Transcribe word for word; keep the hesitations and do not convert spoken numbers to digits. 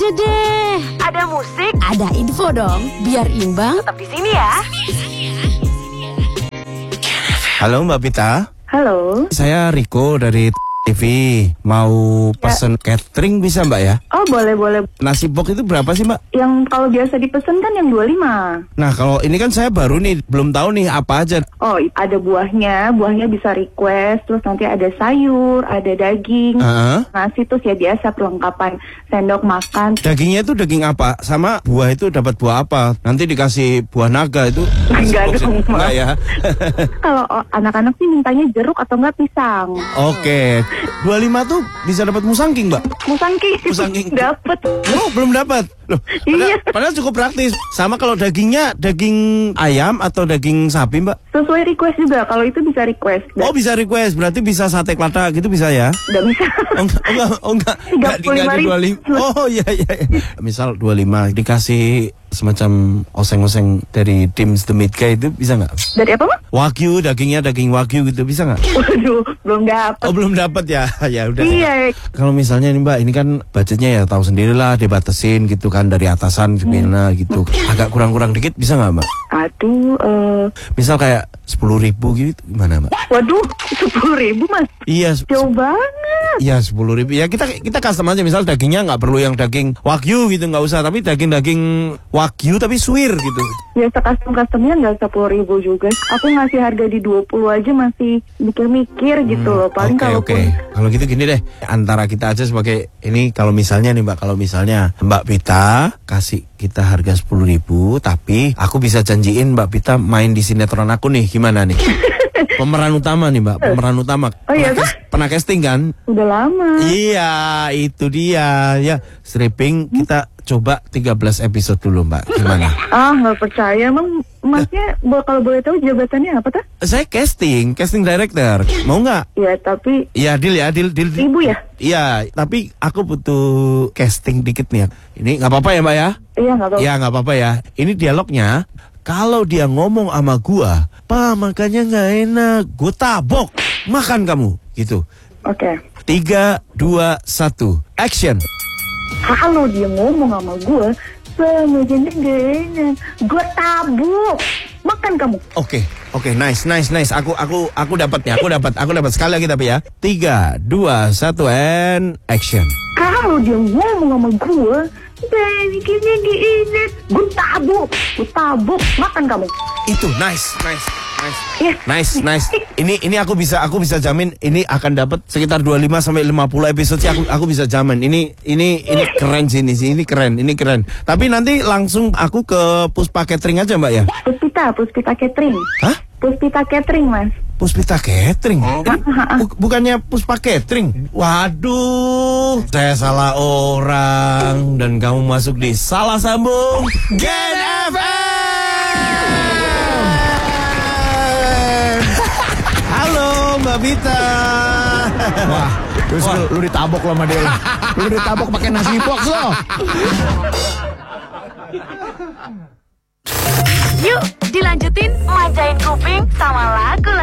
aja deh. Ada musik, ada info dong, biar imbang. tetap di sini ya. Halo Mbak Pita. Halo. Saya Riko dari T V. Mau pesen ya. Catering bisa Mbak ya? Oh boleh boleh. Nasi box itu berapa sih Mbak? Yang kalau biasa dipesan kan yang dua puluh lima. Nah kalau ini kan saya baru nih, belum tahu nih apa aja. Oh ada buahnya, buahnya bisa request. Terus nanti ada sayur, ada daging, uh-huh. nasi terus ya biasa perlengkapan sendok makan. Dagingnya itu daging apa? Sama buah itu dapat buah apa? Nanti dikasih buah naga itu? Enggak dong, enggak ya? Kalau oh, anak-anak sih mintanya jeruk atau enggak pisang. Oke. dua puluh lima tuh bisa dapat musangking Mbak? Musangking. Musangking. Dapat. Oh belum dapat. Loh, padahal, Iya. padahal cukup praktis. Sama kalau dagingnya daging ayam atau daging sapi Mbak? Sesuai request juga. Kalau itu bisa request. Oh bisa request, berarti bisa sate kelata gitu bisa ya? Enggak bisa. Oh enggak, oh enggak, oh enggak. Enggak, enggak di dua puluh lima. Oh iya iya. Misal dua puluh lima dikasih semacam oseng-oseng dari Dim's The Meat Guy itu bisa nggak? Dari apa Mas? Wagyu, dagingnya daging wagyu gitu bisa nggak? Waduh, belum dapat. Oh belum dapat ya, ya udah. Iya. Kalau misalnya nih Mbak, ini kan budgetnya ya tahu sendirilah, dibatasin gitu kan dari atasan gimana hmm. gitu. Agak kurang-kurang dikit bisa nggak Mbak? Aduh, uh... misal kayak sepuluh ribu gitu gimana Mbak? Waduh, sepuluh ribu Mas? Iya. Jauh banget. Iya sepuluh ribu. Ya kita kita custom aja. Misal dagingnya nggak perlu yang daging wagyu gitu, nggak usah. Tapi daging-daging wagyu tapi suwir gitu. Ya custom-customnya nggak sepuluh ribu juga. Aku ngasih harga di dua puluh aja masih mikir-mikir gitu hmm, loh. Paling okay, kalau Oke, okay. Kalau gitu gini deh. Antara kita aja sebagai ini kalau misalnya nih Mbak. Kalau misalnya Mbak Pita kasih kita harga sepuluh ribu. Tapi aku bisa janjiin Mbak Pita main di sinetron aku nih. Gimana nih? Pemeran utama nih Mbak, pemeran utama. Oh iya pernah, pernah casting kan? Udah lama. Iya, itu dia. Ya, stripping kita coba tiga belas episode dulu Mbak. Gimana? Ah, nggak percaya. Emang Masnya bo- kalau boleh tahu jabatannya apa tuh? Saya casting, casting director. Mau nggak? Ya, tapi Iya, deal ya, deal, deal. Ibu ya? Iya, tapi aku butuh casting dikit nih. Ini nggak apa-apa ya Mbak ya? Iya, nggak apa-apa. Iya, nggak apa-apa ya. Ini dialognya. Kalau dia ngomong sama gua, "Pa, makannya nggak enak, gua tabok, makan kamu," gitu. Oke. Okay. Tiga, dua, satu, action. Kalau dia ngomong sama gue, "Makannya nggak enak, gue tabok, makan kamu." Oke, okay, oke, okay, nice, nice, nice. Aku, aku, aku dapat ya, aku dapat, aku dapat sekali lagi tapi ya. Tiga, dua, satu, and action. Kalau dia ngomong sama gue, "Makannya nggak enak, gue tabok, gue tabok, makan kamu." Itu nice, nice, nice, yeah. nice, nice. Ini, ini aku bisa, aku bisa jamin ini akan dapat sekitar dua puluh lima sampai lima puluh episode sih. Aku, aku bisa jamin. Ini, ini, ini keren sih ini sih. Ini keren, ini keren. Tapi nanti langsung aku ke Puspa Catering aja Mbak ya. Puspita, Puspita Catering. Hah? Puspita Catering Mas. Puspita Catering? Eh, bu- bukannya Puspa Catering? Waduh, saya salah orang dan kamu masuk di salah sambung Gen F M. Halo Mbak Pita. Wah, terus Wah. Lu, lu ditabok lo sama dia. Lu ditabok pakai nasi box lo. Yuk, dilanjutin manjain kuping sama lagu